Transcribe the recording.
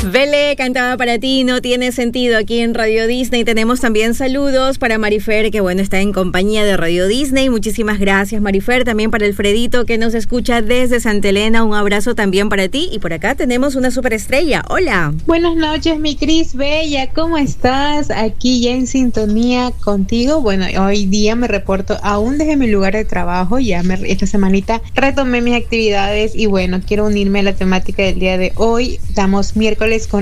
Vele cantaba para ti, no tiene sentido aquí en Radio Disney. Tenemos también saludos para Marifer, que bueno, está en compañía de Radio Disney. Muchísimas gracias, Marifer. También para Alfredito, que nos escucha desde Santa Elena. Un abrazo también para ti. Y por acá tenemos una superestrella. Hola. Buenas noches, mi Cris Bella. ¿Cómo estás? Aquí ya en sintonía contigo. Bueno, hoy día me reporto aún desde mi lugar de trabajo. Esta semanita retomé mis actividades y bueno, quiero unirme a la temática del día de hoy. Estamos miércoles con